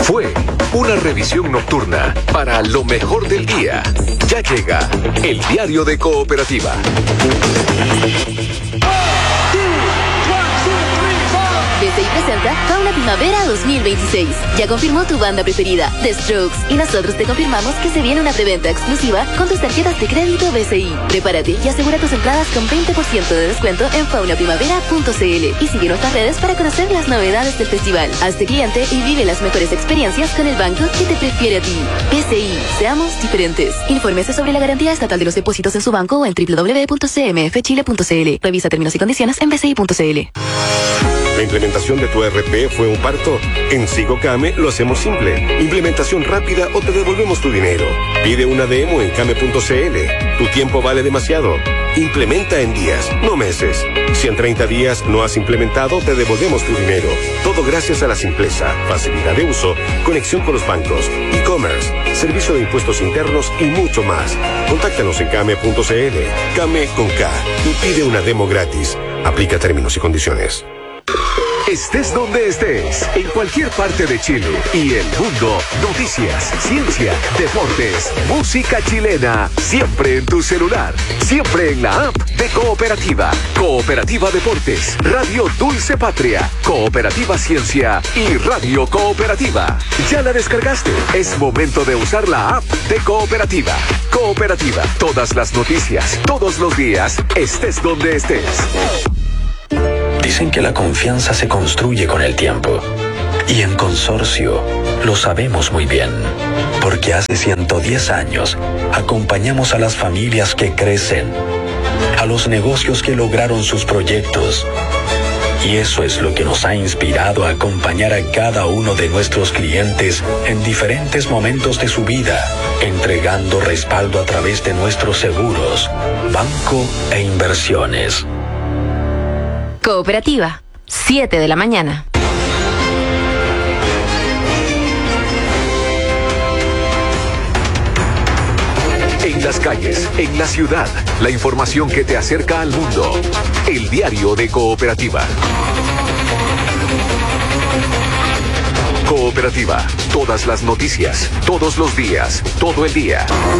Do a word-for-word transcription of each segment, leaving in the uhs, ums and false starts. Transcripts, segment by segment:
Fue una revisión nocturna para lo mejor del día. Ya llega el Diario de Cooperativa. B C I presenta Fauna Primavera dos mil veintiséis. Ya confirmó tu banda preferida, The Strokes, y nosotros te confirmamos que se viene una preventa exclusiva con tus tarjetas de crédito B C I. Prepárate y asegura tus entradas con veinte por ciento de descuento en fauna primavera punto c l y sigue nuestras redes para conocer las novedades del festival. Hazte cliente y vive las mejores experiencias con el banco que te prefiere a ti. B C I, seamos diferentes. Infórmese sobre la garantía estatal de los depósitos en su banco o en doble u doble u doble u punto c m f chile punto c l. Revisa términos y condiciones en b c i punto c l. ¿La implementación de tu E R P fue un parto? En SigoCame lo hacemos simple. Implementación rápida o te devolvemos tu dinero. Pide una demo en came punto c l. Tu tiempo vale demasiado. Implementa en días, no meses. Si en treinta días no has implementado, te devolvemos tu dinero. Todo gracias a la simpleza, facilidad de uso, conexión con los bancos, e-commerce, servicio de impuestos internos y mucho más. Contáctanos en came punto c l. Came con K y pide una demo gratis. Aplica términos y condiciones. Estés donde estés, en cualquier parte de Chile y el mundo, noticias, ciencia, deportes, música chilena, siempre en tu celular, siempre en la app de Cooperativa. Cooperativa Deportes, Radio Dulce Patria, Cooperativa Ciencia y Radio Cooperativa. ¿Ya la descargaste? Es momento de usar la app de Cooperativa. Cooperativa, todas las noticias, todos los días, estés donde estés. Dicen que la confianza se construye con el tiempo. Y en Consorcio lo sabemos muy bien. Porque hace ciento diez años acompañamos a las familias que crecen, a los negocios que lograron sus proyectos. Y eso es lo que nos ha inspirado a acompañar a cada uno de nuestros clientes en diferentes momentos de su vida, entregando respaldo a través de nuestros seguros, banco e inversiones. Cooperativa, siete de la mañana. En las calles, en la ciudad, la información que te acerca al mundo. El Diario de Cooperativa. Cooperativa, todas las noticias, todos los días, todo el día.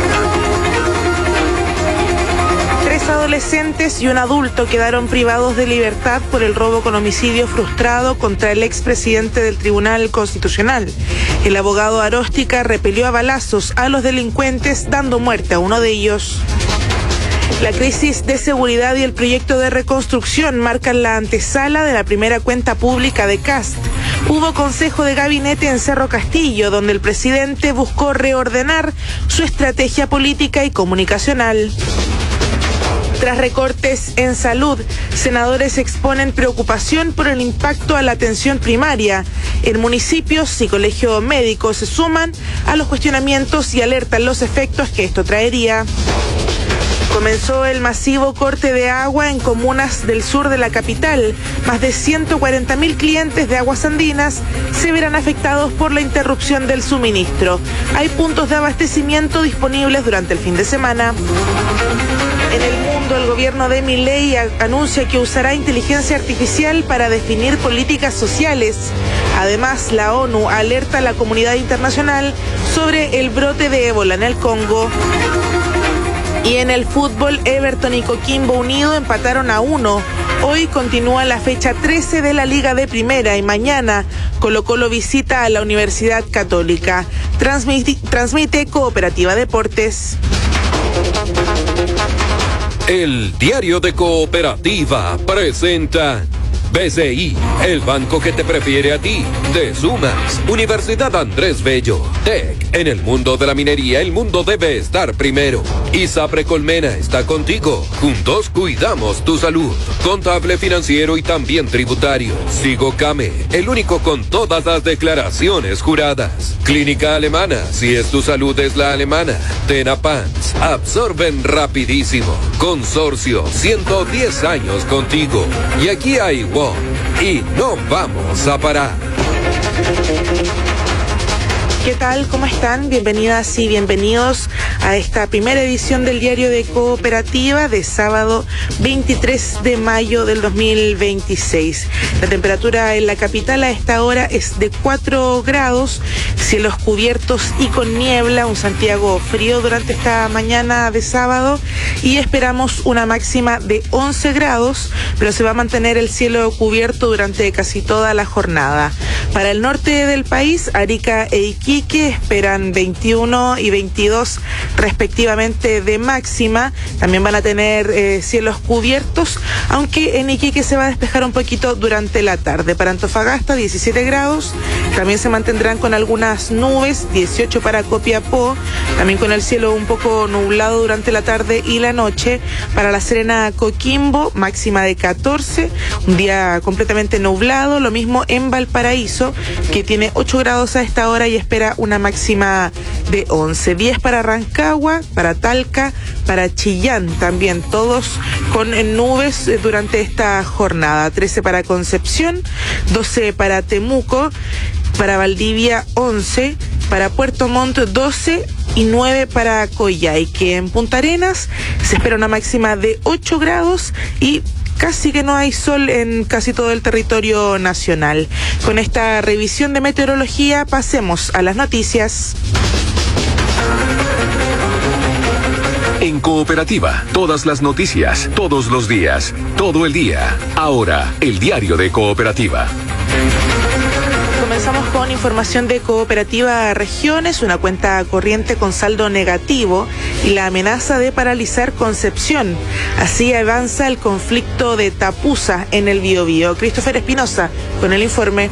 Tres adolescentes y un adulto quedaron privados de libertad por el robo con homicidio frustrado contra el expresidente del Tribunal Constitucional. El abogado Aróstica repelió a balazos a los delincuentes, dando muerte a uno de ellos. La crisis de seguridad y el proyecto de reconstrucción marcan la antesala de la primera cuenta pública de Kast. Hubo consejo de gabinete en Cerro Castillo, donde el presidente buscó reordenar su estrategia política y comunicacional. Tras recortes en salud, senadores exponen preocupación por el impacto a la atención primaria. En municipios y colegios médicos se suman a los cuestionamientos y alertan los efectos que esto traería. Comenzó el masivo corte de agua en comunas del sur de la capital. Más de ciento cuarenta mil clientes de Aguas Andinas se verán afectados por la interrupción del suministro. Hay puntos de abastecimiento disponibles durante el fin de semana. En el mundo, el gobierno de Milei anuncia que usará inteligencia artificial para definir políticas sociales. Además, la ONU alerta a la comunidad internacional sobre el brote de ébola en el Congo. Y en el fútbol, Everton y Coquimbo Unido empataron a uno. Hoy continúa la fecha trece de la Liga de Primera y mañana Colo-Colo visita a la Universidad Católica. Transmite, transmite Cooperativa Deportes. El Diario de Cooperativa presenta B C I, el banco que te prefiere a ti. De Sumas, Universidad Andrés Bello, T E C. En el mundo de la minería, el mundo debe estar primero. ISAPRE Colmena está contigo. Juntos cuidamos tu salud. Contable, financiero y también tributario. SigoCame, el único con todas las declaraciones juradas. Clínica Alemana, si es tu salud es la alemana. Tenapans, absorben rapidísimo. Consorcio, ciento diez años contigo. Y aquí hay WOM. Y no vamos a parar. ¿Qué tal? tal? ¿Cómo están? Bienvenidas y bienvenidos a esta primera edición del Diario de Cooperativa de sábado veintitrés de mayo del dos mil veintiséis. La temperatura en la capital a esta hora es de cuatro grados, cielos cubiertos y con niebla, un Santiago frío durante esta mañana de sábado y esperamos una máxima de once grados, pero se va a mantener el cielo cubierto durante casi toda la jornada. Para el norte del país, Arica e Iquique esperan veintiuno y veintidós respectivamente de máxima. También van a tener eh, cielos cubiertos, aunque en Iquique se va a despejar un poquito durante la tarde. Para Antofagasta, diecisiete grados. También se mantendrán con algunas nubes, dieciocho para Copiapó, también con el cielo un poco nublado durante la tarde y la noche. Para La Serena, Coquimbo, máxima de catorce, un día completamente nublado. Lo mismo en Valparaíso, que tiene ocho grados a esta hora y espera una máxima de once. diez para Rancagua, para Talca, para Chillán también, todos con nubes durante esta jornada. trece para Concepción, doce para Temuco, para Valdivia once, para Puerto Montt doce y nueve para Coyhaique. En Punta Arenas se espera una máxima de ocho grados y casi que no hay sol en casi todo el territorio nacional. Con esta revisión de meteorología pasemos a las noticias. En Cooperativa, todas las noticias, todos los días, todo el día. Ahora, el Diario de Cooperativa. Comenzamos con información de Cooperativa Regiones, una cuenta corriente con saldo negativo y la amenaza de paralizar Concepción. Así avanza el conflicto de Tapusa en el Biobío. Christopher Espinosa con el informe.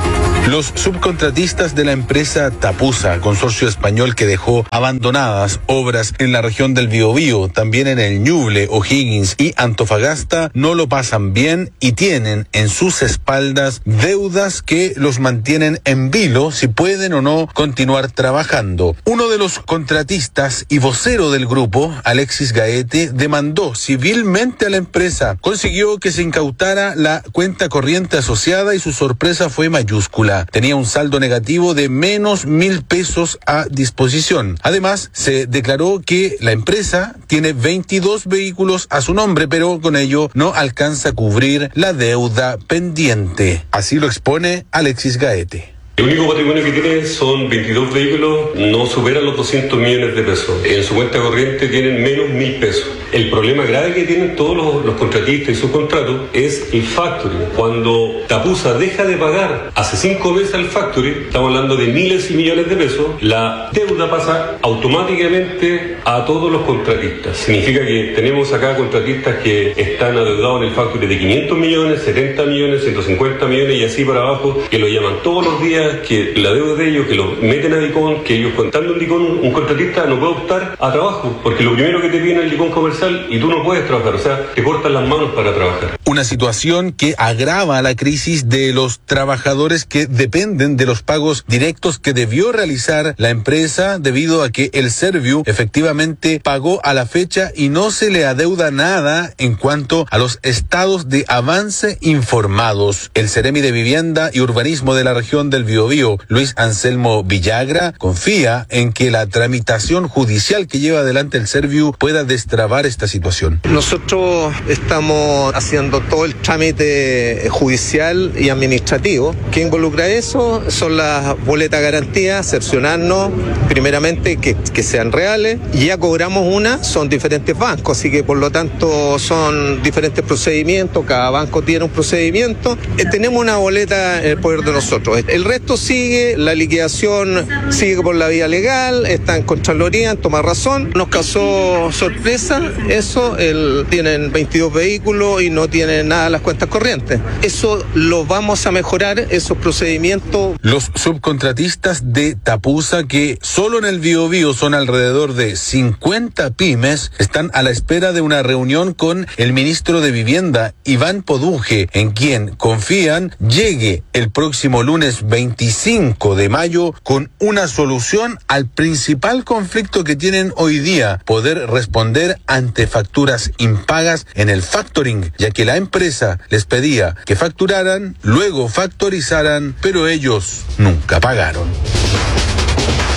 Los subcontratistas de la empresa Tapusa, consorcio español que dejó abandonadas obras en la región del Biobío, también en el Ñuble, O'Higgins y Antofagasta, no lo pasan bien y tienen en sus espaldas deudas que los mantienen en vilo si pueden o no continuar trabajando. Uno de los contratistas y vocero del grupo, Alexis Gaete, demandó civilmente a la empresa. Consiguió que se incautara la cuenta corriente asociada y su sorpresa fue mayúscula. Tenía un saldo negativo de menos mil pesos a disposición. Además, se declaró que la empresa tiene veintidós vehículos a su nombre, pero con ello no alcanza a cubrir la deuda pendiente. Así lo expone Alexis Gaete. El único patrimonio que tiene son veintidós vehículos, no superan los doscientos millones de pesos. En su cuenta corriente tienen menos mil pesos. El problema grave que tienen todos los, los contratistas y subcontratos es el factoring. Cuando Tapusa deja de pagar hace cinco meses al factoring, estamos hablando de miles y millones de pesos, la deuda pasa automáticamente a todos los contratistas. Significa que tenemos acá contratistas que están adeudados en el factoring de quinientos millones, setenta millones, ciento cincuenta millones y así para abajo, que lo llaman todos los días, que la deuda de ellos, que lo meten a DICOM, que ellos contando en DICOM, un contratista no puede optar a trabajo, porque lo primero que te viene el DICOM comercial y tú no puedes trabajar, o sea, te cortan las manos para trabajar. Una situación que agrava la crisis de los trabajadores que dependen de los pagos directos que debió realizar la empresa debido a que el Serviu efectivamente pagó a la fecha y no se le adeuda nada en cuanto a los estados de avance informados. El Ceremi de Vivienda y Urbanismo de la región del Biobío, Luis Anselmo Villagra, confía en que la tramitación judicial que lleva adelante el Serviu pueda destrabar esta situación. Nosotros estamos haciendo todo el trámite judicial y administrativo. ¿Qué involucra eso? Son las boletas de garantía, cerciorarnos primeramente que, que sean reales. Ya cobramos una, son diferentes bancos, así que por lo tanto son diferentes procedimientos, cada banco tiene un procedimiento. Eh, tenemos una boleta en el poder de nosotros. El resto sigue, la liquidación sigue por la vía legal, está en Contraloría, en toma razón. Nos causó sorpresa eso, el, tienen veintidós vehículos y no tienen nada en las cuentas corrientes. Eso lo vamos a mejorar, esos procedimientos. Los subcontratistas de Tapusa, que solo en el Biobío son alrededor de cincuenta pymes, están a la espera de una reunión con el ministro de Vivienda, Iván Poduje, en quien confían llegue el próximo lunes veinticinco de mayo con una solución al principal conflicto que tienen hoy día, poder responder ante facturas impagas en el factoring, ya que la empresa les pedía que facturaran, luego factorizaran, pero ellos nunca pagaron.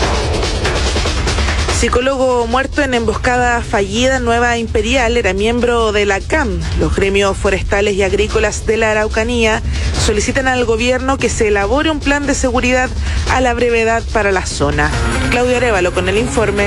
Psicólogo muerto en emboscada fallida en Nueva Imperial, era miembro de la C A M. Los gremios forestales y agrícolas de la Araucanía solicitan al gobierno que se elabore un plan de seguridad a la brevedad para la zona. Claudio Arévalo con el informe.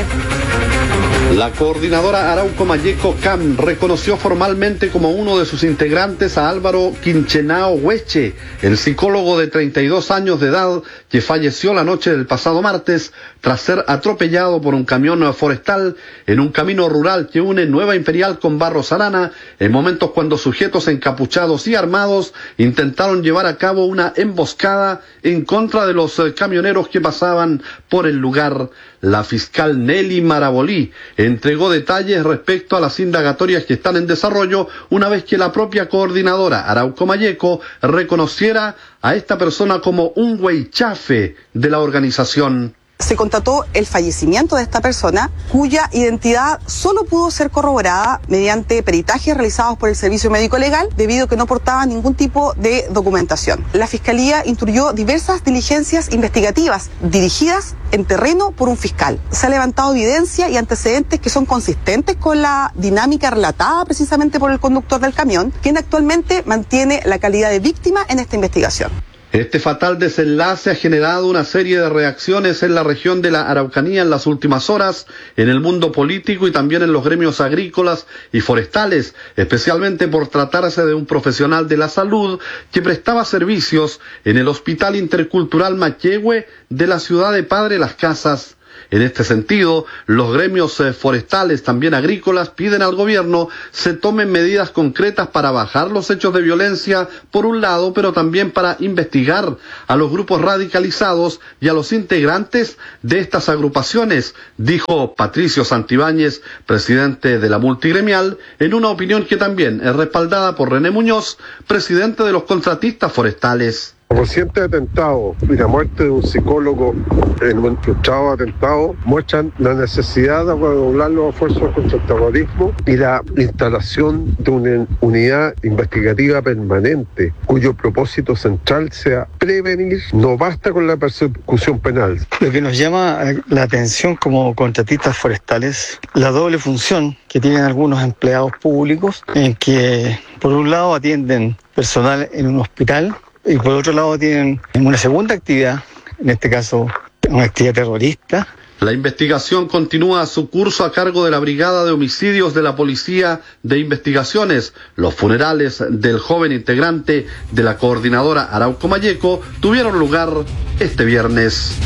La coordinadora Arauco Mayeco C A M reconoció formalmente como uno de sus integrantes a Álvaro Quinchenao Hueche, el psicólogo de treinta y dos años de edad que falleció la noche del pasado martes tras ser atropellado por un camión forestal en un camino rural que une Nueva Imperial con Barros Arana, en momentos cuando sujetos encapuchados y armados intentaron llevar a cabo una emboscada en contra de los camioneros que pasaban por el lugar. La fiscal Nelly Marabolí entregó detalles respecto a las indagatorias que están en desarrollo una vez que la propia coordinadora Arauco Mayeco reconociera a esta persona como un huaychafe de la organización. Se constató el fallecimiento de esta persona, cuya identidad solo pudo ser corroborada mediante peritajes realizados por el Servicio Médico Legal, debido a que no portaba ningún tipo de documentación. La Fiscalía instruyó diversas diligencias investigativas dirigidas en terreno por un fiscal. Se ha levantado evidencia y antecedentes que son consistentes con la dinámica relatada precisamente por el conductor del camión, quien actualmente mantiene la calidad de víctima en esta investigación. Este fatal desenlace ha generado una serie de reacciones en la región de la Araucanía en las últimas horas, en el mundo político y también en los gremios agrícolas y forestales, especialmente por tratarse de un profesional de la salud que prestaba servicios en el Hospital Intercultural Maquehue de la ciudad de Padre Las Casas. En este sentido, los gremios forestales, también agrícolas, piden al gobierno se tomen medidas concretas para bajar los hechos de violencia, por un lado, pero también para investigar a los grupos radicalizados y a los integrantes de estas agrupaciones, dijo Patricio Santibáñez, presidente de la multigremial, en una opinión que también es respaldada por René Muñoz, presidente de los contratistas forestales. El reciente atentado y la muerte de un psicólogo en un frustrado atentado muestran la necesidad de redoblar los esfuerzos contra el terrorismo y la instalación de una unidad investigativa permanente cuyo propósito central sea prevenir. No basta con la persecución penal. Lo que nos llama la atención como contratistas forestales, la doble función que tienen algunos empleados públicos, en que por un lado atienden personal en un hospital, y por otro lado tienen una segunda actividad, en este caso una actividad terrorista. La investigación continúa su curso a cargo de la Brigada de Homicidios de la Policía de Investigaciones. Los funerales del joven integrante de la coordinadora Arauco Mayeco tuvieron lugar este viernes.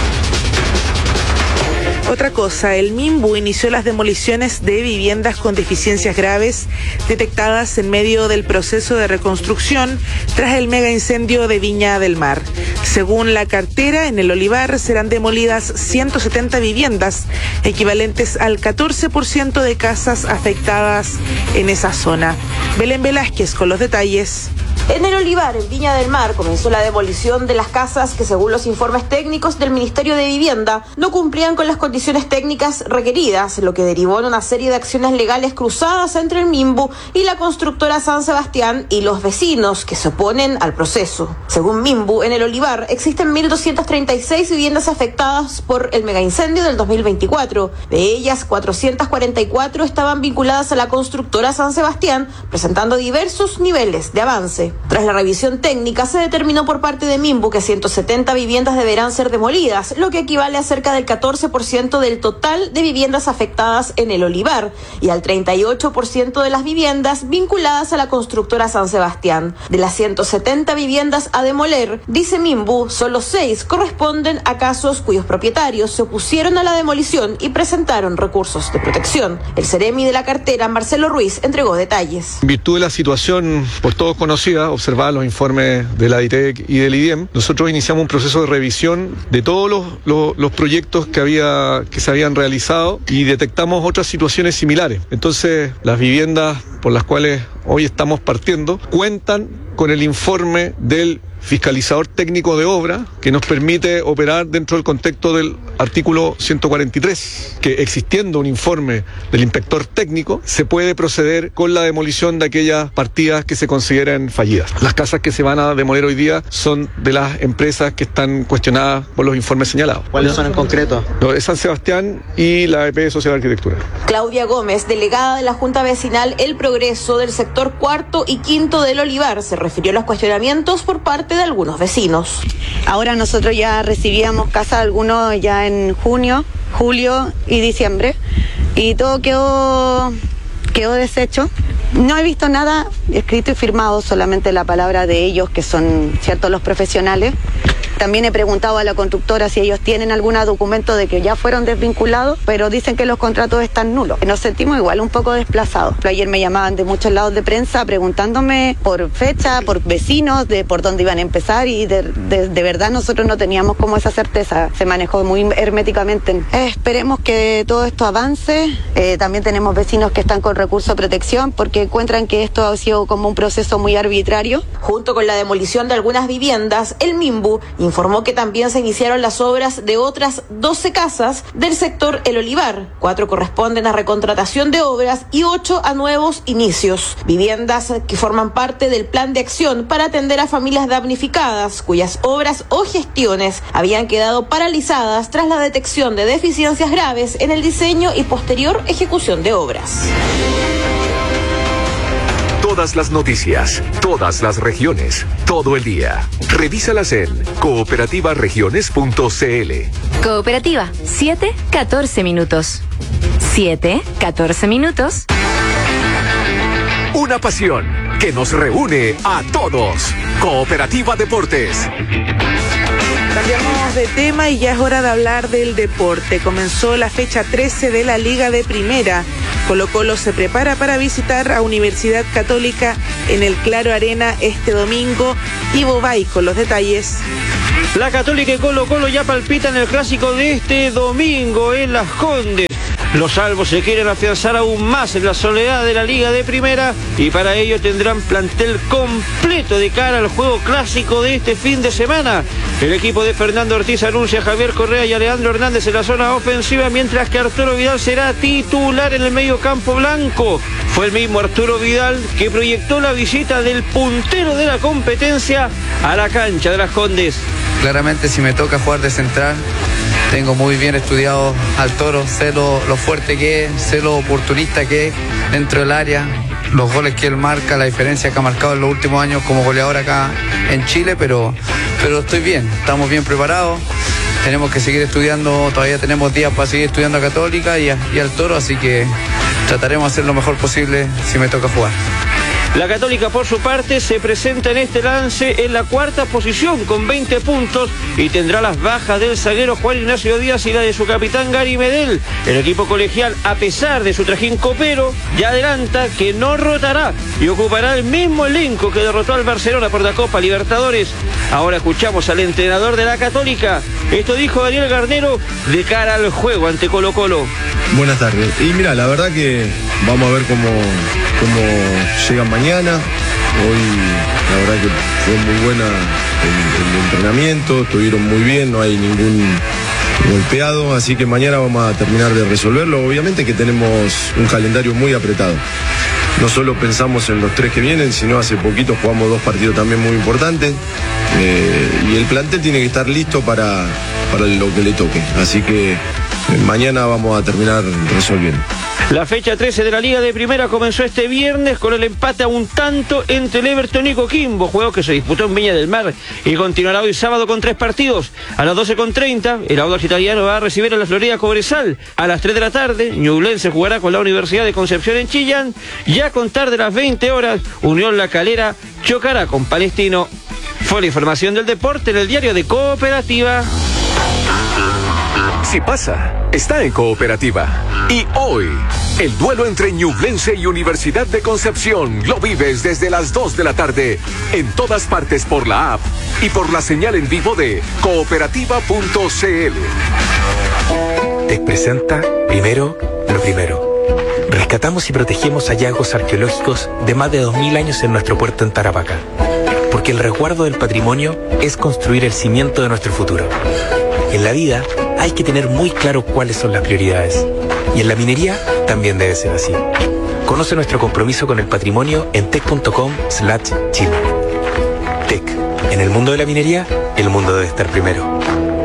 Otra cosa, el MIMBU inició las demoliciones de viviendas con deficiencias graves detectadas en medio del proceso de reconstrucción tras el mega incendio de Viña del Mar. Según la cartera, en el Olivar serán demolidas ciento setenta viviendas, equivalentes al catorce por ciento de casas afectadas en esa zona. Belén Velázquez con los detalles. En el Olivar, en Viña del Mar, comenzó la demolición de las casas que, según los informes técnicos del Ministerio de Vivienda, no cumplían con las condiciones técnicas requeridas, lo que derivó en una serie de acciones legales cruzadas entre el MIMBU y la constructora San Sebastián y los vecinos que se oponen al proceso. Según MIMBU, en el Olivar existen mil doscientas treinta y seis viviendas afectadas por el megaincendio del dos mil veinticuatro. De ellas, cuatrocientas cuarenta y cuatro estaban vinculadas a la constructora San Sebastián, presentando diversos niveles de avance. Tras la revisión técnica, se determinó por parte de MIMBU que ciento setenta viviendas deberán ser demolidas, lo que equivale a cerca del catorce por ciento del total de viviendas afectadas en el Olivar y al treinta y ocho por ciento de las viviendas vinculadas a la constructora San Sebastián. De las ciento setenta viviendas a demoler, dice MIMBU, solo seis corresponden a casos cuyos propietarios se opusieron a la demolición y presentaron recursos de protección. El Ceremi de la cartera, Marcelo Ruiz, entregó detalles. En virtud de la situación por todos conocida, observada los informes de la DITEC y del I D I E M, nosotros iniciamos un proceso de revisión de todos los, los, los proyectos que había que se habían realizado y detectamos otras situaciones similares. Entonces, las viviendas por las cuales hoy estamos partiendo cuentan con el informe del fiscalizador técnico de obra que nos permite operar dentro del contexto del artículo ciento cuarenta y tres, que existiendo un informe del inspector técnico, se puede proceder con la demolición de aquellas partidas que se consideren fallidas. Las casas que se van a demoler hoy día son de las empresas que están cuestionadas por los informes señalados. ¿Cuáles son en concreto? Lo de San Sebastián y la A P Social Arquitectura. Claudia Gómez, delegada de la Junta Vecinal El Progreso del sector cuarto y quinto del Olivar, se refirió a los cuestionamientos por parte de algunos vecinos. Ahora nosotros ya recibíamos casa algunos ya en junio, julio y diciembre, y todo quedó, quedó deshecho. No he visto nada escrito y firmado, solamente la palabra de ellos, que son ciertos los profesionales. También he preguntado a la constructora si ellos tienen algún documento de que ya fueron desvinculados, pero dicen que los contratos están nulos. Nos sentimos igual un poco desplazados. Ayer me llamaban de muchos lados de prensa preguntándome por fecha, por vecinos, de por dónde iban a empezar, y de, de, de verdad nosotros no teníamos como esa certeza. Se manejó muy herméticamente. Eh, esperemos que todo esto avance. Eh, también tenemos vecinos que están con recurso de protección porque encuentran que esto ha sido como un proceso muy arbitrario. Junto con la demolición de algunas viviendas, el MIMBU informó que también se iniciaron las obras de otras doce casas del sector El Olivar. Cuatro corresponden a recontratación de obras y ocho a nuevos inicios. Viviendas que forman parte del plan de acción para atender a familias damnificadas, cuyas obras o gestiones habían quedado paralizadas tras la detección de deficiencias graves en el diseño y posterior ejecución de obras. Todas las noticias, todas las regiones, todo el día. Revísalas en cooperativa regiones punto c l. Cooperativa, siete, catorce minutos. siete, catorce minutos. Una pasión que nos reúne a todos. Cooperativa Deportes. Cambiamos de tema y ya es hora de hablar del deporte. Comenzó la fecha trece de la Liga de Primera. Colo-Colo se prepara para visitar a Universidad Católica en el Claro Arena este domingo. Ivo Bay con los detalles. La Católica y Colo-Colo ya palpitan el clásico de este domingo en Las Condes. Los albos se quieren afianzar aún más en la soledad de la Liga de Primera y para ello tendrán plantel completo de cara al juego clásico de este fin de semana. El equipo de Fernando Ortiz anuncia a Javier Correa y a Leandro Hernández en la zona ofensiva, mientras que Arturo Vidal será titular en el medio campo blanco. Fue el mismo Arturo Vidal que proyectó la visita del puntero de la competencia a la cancha de Las Condes. Claramente, si me toca jugar de central, tengo muy bien estudiado al Toro, sé lo, lo fuerte que es, sé lo oportunista que es dentro del área, los goles que él marca, la diferencia que ha marcado en los últimos años como goleador acá en Chile, pero, pero estoy bien, estamos bien preparados, tenemos que seguir estudiando, todavía tenemos días para seguir estudiando a Católica y, a, y al Toro, así que trataremos de hacer lo mejor posible si me toca jugar. La Católica, por su parte, se presenta en este lance en la cuarta posición con veinte puntos y tendrá las bajas del zaguero Juan Ignacio Díaz y la de su capitán Gary Medel. El equipo colegial, a pesar de su trajín copero, ya adelanta que no rotará y ocupará el mismo elenco que derrotó al Barcelona por la Copa Libertadores. Ahora escuchamos al entrenador de la Católica. Esto dijo Daniel Garnero de cara al juego ante Colo-Colo. Buenas tardes. Y mira, la verdad que vamos a ver cómo, cómo llegan mañana. Hoy la verdad que fue muy buena el, el entrenamiento, estuvieron muy bien, no hay ningún golpeado, así que mañana vamos a terminar de resolverlo. Obviamente que tenemos un calendario muy apretado. No solo pensamos en los tres que vienen, sino hace poquito jugamos dos partidos también muy importantes. Eh, y el plantel tiene que estar listo para, para lo que le toque. Así que eh, mañana vamos a terminar resolviendo. La fecha trece de la Liga de Primera comenzó este viernes con el empate a un tanto entre el Everton y Coquimbo, juego que se disputó en Viña del Mar y continuará hoy sábado con tres partidos. A las doce con treinta, el Audax Italiano va a recibir a la Florida Cobresal. A las tres de la tarde, Ñublense jugará con la Universidad de Concepción en Chillán. Ya a contar de las veinte horas, Unión La Calera chocará con Palestino. Fue la información del deporte en el diario de Cooperativa. Si pasa, está en Cooperativa. Y hoy, el duelo entre Ñublense y Universidad de Concepción lo vives desde las dos de la tarde en todas partes por la app y por la señal en vivo de cooperativa punto c l. Te presenta primero lo primero. Rescatamos y protegemos hallazgos arqueológicos de más de dos mil años en nuestro puerto en Tarapacá. Porque porque el resguardo del patrimonio es construir el cimiento de nuestro futuro. En la vida hay que tener muy claro cuáles son las prioridades. Y en la minería también debe ser así. Conoce nuestro compromiso con el patrimonio en tec punto com slash chile. Tec. En el mundo de la minería, el mundo debe estar primero.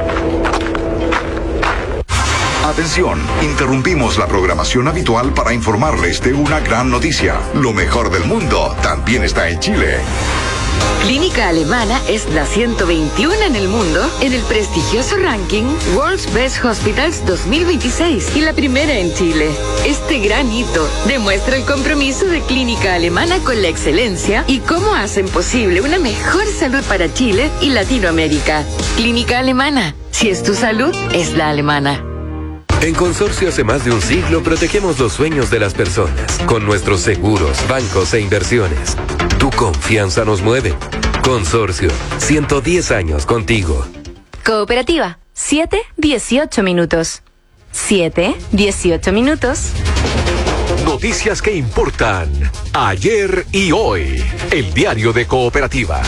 Atención, interrumpimos la programación habitual para informarles de una gran noticia. Lo mejor del mundo también está en Chile. Clínica Alemana es la ciento veintiuno en el mundo en el prestigioso ranking World's Best Hospitals dos mil veintiséis y la primera en Chile. Este gran hito demuestra el compromiso de Clínica Alemana con la excelencia y cómo hacen posible una mejor salud para Chile y Latinoamérica. Clínica Alemana, si es tu salud, es la alemana. En Consorcio hace más de un siglo protegemos los sueños de las personas con nuestros seguros, bancos e inversiones. Tu confianza nos mueve. Consorcio, ciento diez años contigo. Cooperativa, siete dieciocho minutos. siete dieciocho minutos. Noticias que importan ayer y hoy. El diario de Cooperativa.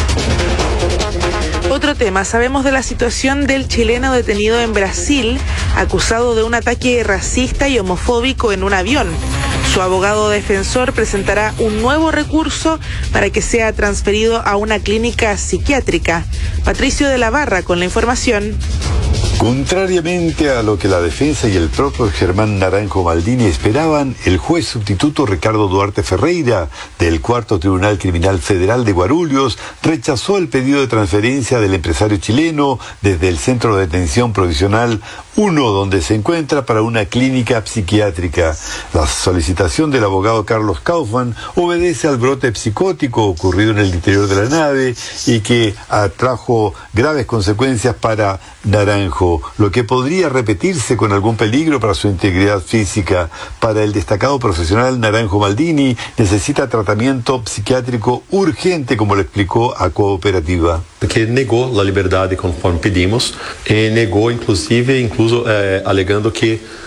Otro tema, sabemos de la situación del chileno detenido en Brasil, acusado de un ataque racista y homofóbico en un avión. Su abogado defensor presentará un nuevo recurso para que sea transferido a una clínica psiquiátrica. Patricio de la Barra con la información. Contrariamente a lo que la defensa y el propio Germán Naranjo Maldini esperaban, el juez sustituto Ricardo Duarte Ferreira, del Cuarto Tribunal Criminal Federal de Guarulhos, rechazó el pedido de transferencia del empresario chileno desde el Centro de Detención Provisional uno, donde se encuentra, para una clínica psiquiátrica. La solicitación del abogado Carlos Kaufmann obedece al brote psicótico ocurrido en el interior de la nave y que atrajo graves consecuencias para Naranjo, lo que podría repetirse con algún peligro para su integridad física. Para el destacado profesional Naranjo Maldini, necesita tratamiento psiquiátrico urgente, como lo explicó a Cooperativa. Que negó la libertad conforme pedimos, y negó inclusive, incluso eh, alegando que